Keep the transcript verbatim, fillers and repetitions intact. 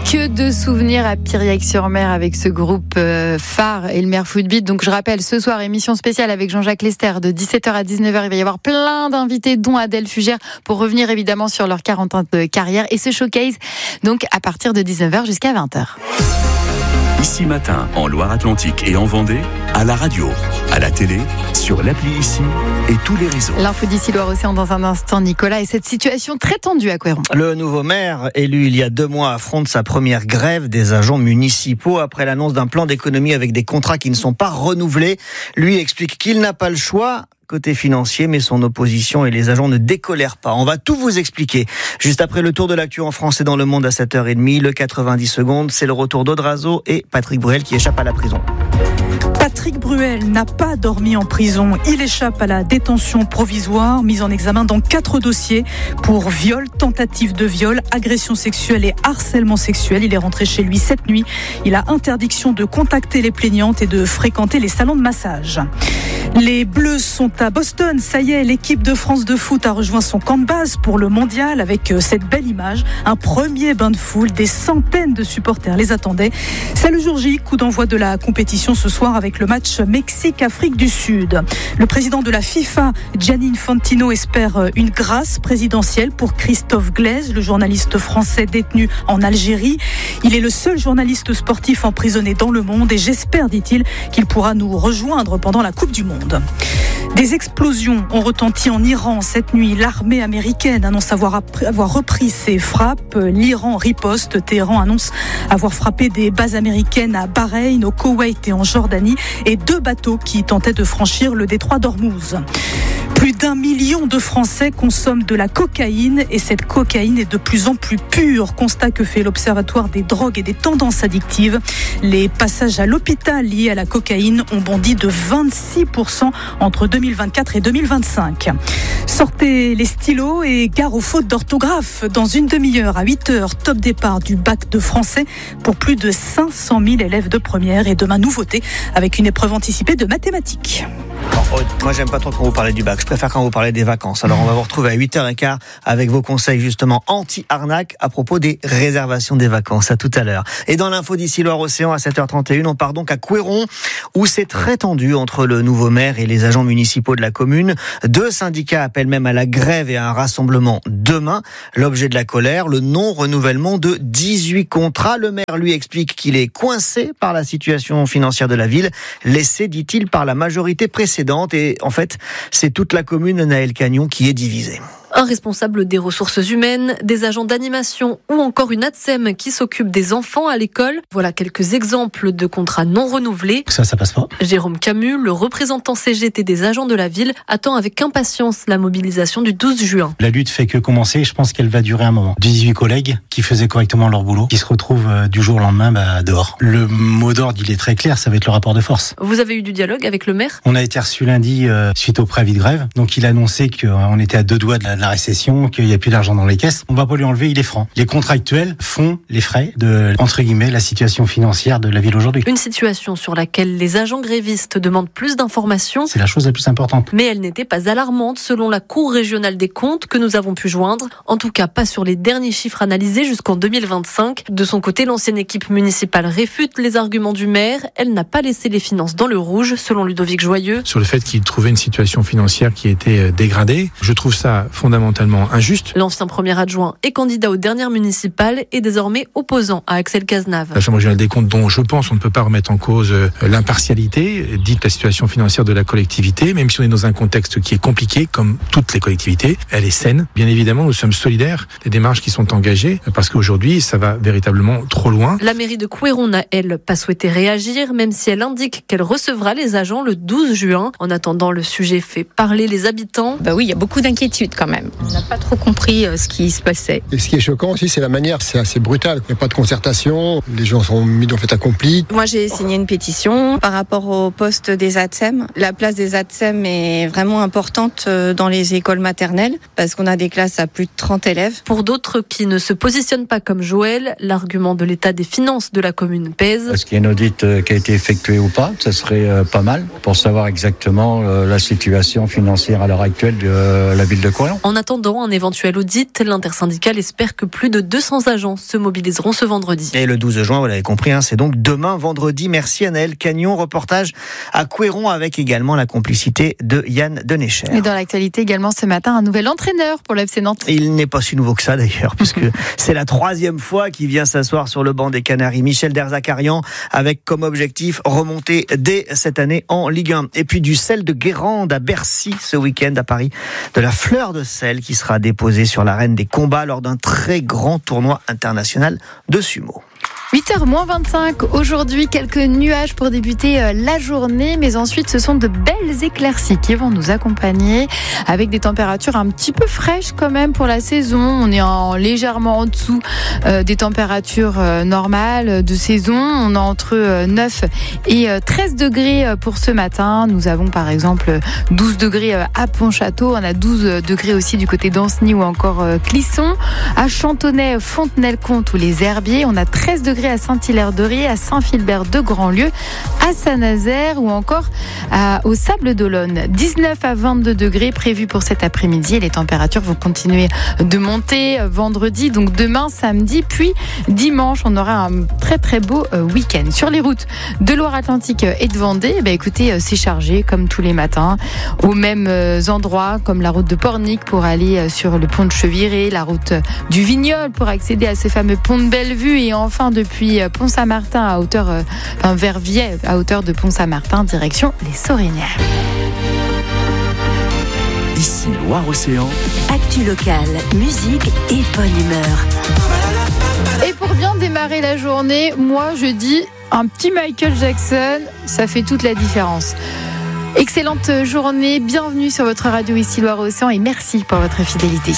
Que de souvenirs à Piriac-sur-Mer avec ce groupe euh, phare et le Mer Footbeat. Donc je rappelle, ce soir, émission spéciale avec Jean-Jacques Lester de dix-sept heures à dix-neuf heures. Il va y avoir plein d'invités, dont Adèle Fugère, pour revenir évidemment sur leur quarante ans de carrière. Et ce showcase, donc à partir de dix-neuf heures jusqu'à vingt heures. Ici Matin, en Loire-Atlantique et en Vendée, à la radio, à la télé, sur l'appli Ici et tous les réseaux. L'info d'ici Loire-Océan dans un instant, Nicolas, et cette situation très tendue à Couëron. Le nouveau maire, élu il y a deux mois, affronte sa première grève des agents municipaux après l'annonce d'un plan d'économie avec des contrats qui ne sont pas renouvelés. Lui explique qu'il n'a pas le choix côté financier, mais son opposition et les agents ne décolèrent pas. On va tout vous expliquer. Juste après le tour de l'actu en France et dans le monde à sept heures trente, le quatre-vingt-dix secondes, c'est le retour d'Audrazo et Patrick Bruel qui échappe à la prison. Patrick Bruel n'a pas dormi en prison. Il échappe à la détention provisoire, mis en examen dans quatre dossiers pour viol, tentative de viol, agression sexuelle et harcèlement sexuel. Il est rentré chez lui cette nuit. Il a interdiction de contacter les plaignantes et de fréquenter les salons de massage. Les Bleus sont à Boston. Ça y est, l'équipe de France de foot a rejoint son camp de base pour le mondial avec cette belle image. Un premier bain de foule, des centaines de supporters les attendaient. C'est le jour J, coup d'envoi de la compétition ce soir avec le match Mexique-Afrique du Sud. Le président de la FIFA, Gianni Infantino, espère une grâce présidentielle pour Christophe Glaise, le journaliste français détenu en Algérie. Il est le seul journaliste sportif emprisonné dans le monde et j'espère, dit-il, qu'il pourra nous rejoindre pendant la Coupe du Monde. Des explosions ont retenti en Iran cette nuit. L'armée américaine annonce avoir, avoir repris ses frappes. L'Iran riposte. Téhéran annonce avoir frappé des bases américaines à Bahreïn, au Koweït et en Jordanie et deux bateaux qui tentaient de franchir le détroit d'Ormuz. Plus d'un million de Français consomment de la cocaïne et cette cocaïne est de plus en plus pure. Constat que fait l'Observatoire des drogues et des tendances addictives. Les passages à l'hôpital liés à la cocaïne ont bondi de vingt-six pour cent entre deux mille vingt-quatre et deux mille vingt-cinq. Sortez les stylos et gare aux fautes d'orthographe. Dans une demi-heure à huit heures, top départ du bac de français pour plus de cinq cent mille élèves de première et demain nouveauté avec une épreuve anticipée de mathématiques. Oh, moi j'aime pas trop quand vous parlez du bac, je préfère quand vous parlez des vacances. Alors on va vous retrouver à huit heures quinze avec vos conseils justement anti-arnaque à propos des réservations des vacances. À tout à l'heure. Et dans l'info d'ici Loire-Océan à sept heures trente et un, on part donc à Couëron où c'est très tendu entre le nouveau maire et les agents municipaux de la commune. Deux syndicats appellent même à la grève et à un rassemblement demain. L'objet de la colère, le non-renouvellement de dix-huit contrats. Le maire lui explique qu'il est coincé par la situation financière de la ville, laissé, dit-il, par la majorité précédente. Et en fait, c'est toute la commune, Naël Cagnon, qui est divisée. Un responsable des ressources humaines, des agents d'animation ou encore une A T S E M qui s'occupe des enfants à l'école. Voilà quelques exemples de contrats non renouvelés. Ça, ça passe pas. Jérôme Camus, le représentant C G T des agents de la ville, attend avec impatience la mobilisation du douze juin. La lutte fait que commencer, je pense qu'elle va durer un moment. dix-huit collègues qui faisaient correctement leur boulot, qui se retrouvent euh, du jour au lendemain bah, dehors. Le mot d'ordre, il est très clair, ça va être le rapport de force. Vous avez eu du dialogue avec le maire ? On a été reçu lundi euh, suite au préavis de grève, donc il a annoncé qu'on était à deux doigts de la la récession, qu'il n'y a plus d'argent dans les caisses. On va pas lui enlever, il est franc. Les contractuels font les frais de, entre guillemets, la situation financière de la ville aujourd'hui. Une situation sur laquelle les agents grévistes demandent plus d'informations. C'est la chose la plus importante. Mais elle n'était pas alarmante selon la Cour régionale des comptes que nous avons pu joindre. En tout cas, pas sur les derniers chiffres analysés jusqu'en deux mille vingt-cinq. De son côté, l'ancienne équipe municipale réfute les arguments du maire. Elle n'a pas laissé les finances dans le rouge, selon Ludovic Joyeux. Sur le fait qu'il trouvait une situation financière qui était dégradée, je trouve ça fondamentalement injuste. L'ancien premier adjoint et candidat aux dernières municipales est désormais opposant à Axel Cazenave. La Chambre régionale des comptes, dont je pense on ne peut pas remettre en cause l'impartialité, dit la situation financière de la collectivité, même si on est dans un contexte qui est compliqué, comme toutes les collectivités, elle est saine. Bien évidemment, nous sommes solidaires des démarches qui sont engagées, parce qu'aujourd'hui, ça va véritablement trop loin. La mairie de Couëron n'a, elle, pas souhaité réagir, même si elle indique qu'elle recevra les agents le douze juin. En attendant, le sujet fait parler les habitants. Bah oui, il y a beaucoup d'inquiétudes quand même. On n'a pas trop compris ce qui se passait. Et ce qui est choquant aussi, c'est la manière. C'est assez brutal. Il n'y a pas de concertation. Les gens sont mis dans le fait accompli. Moi, j'ai signé une pétition par rapport au poste des A T S E M. La place des A T S E M est vraiment importante dans les écoles maternelles parce qu'on a des classes à plus de trente élèves. Pour d'autres qui ne se positionnent pas comme Joël, l'argument de l'état des finances de la commune pèse. Est-ce qu'il y a une audit qui a été effectuée ou pas ? Ça serait pas mal pour savoir exactement la situation financière à l'heure actuelle de la ville de Couëron. En attendant un éventuel audit, l'intersyndicale espère que plus de deux cents agents se mobiliseront ce vendredi. Et le douze juin, vous l'avez compris, hein, c'est donc demain vendredi. Merci Anaëlle Cagnon, reportage à Couéron avec également la complicité de Yann Denecher. Et dans l'actualité également ce matin, un nouvel entraîneur pour l'F C Nantes. Il n'est pas si nouveau que ça d'ailleurs, puisque c'est la troisième fois qu'il vient s'asseoir sur le banc des Canaries. Michel Derzakarian, avec comme objectif remonter dès cette année en Ligue un. Et puis du sel de Guérande à Bercy ce week-end à Paris, de la fleur de sel qui sera déposée sur l'arène des combats lors d'un très grand tournoi international de sumo. huit heures moins vingt-cinq, aujourd'hui quelques nuages pour débuter la journée, mais ensuite ce sont de belles éclaircies qui vont nous accompagner avec des températures un petit peu fraîches quand même pour la saison. On est en, légèrement en dessous euh, des températures euh, normales de saison. On est entre euh, neuf et euh, treize degrés pour ce matin. Nous avons par exemple douze degrés à Pontchâteau, on a douze degrés aussi du côté d'Ancenis ou encore euh, Clisson. À Chantonnay, Fontenay-le-Comte ou les Herbiers, on a treize degrés à Saint-Hilaire-de-Riez, à Saint-Philbert de Grandlieu, à Saint-Nazaire ou encore à, au Sable d'Olonne. dix-neuf à vingt-deux degrés prévus pour cet après-midi et les températures vont continuer de monter vendredi, donc demain, samedi, puis dimanche. On aura un très très beau week-end. Sur les routes de Loire-Atlantique et de Vendée, eh bien, écoutez, c'est chargé comme tous les matins, aux mêmes endroits comme la route de Pornic pour aller sur le pont de Cheviré, la route du Vignol pour accéder à ce fameux pont de Bellevue et enfin depuis Pont-Saint-Martin à hauteur, euh, enfin, vers Viey, à hauteur de Pont-Saint-Martin, direction les Sorinières. Ici Loire-Océan. Actu locale, musique et bonne humeur. Et pour bien démarrer la journée, moi je dis un petit Michael Jackson, ça fait toute la différence. Excellente journée, bienvenue sur votre radio ici Loire-Océan et merci pour votre fidélité.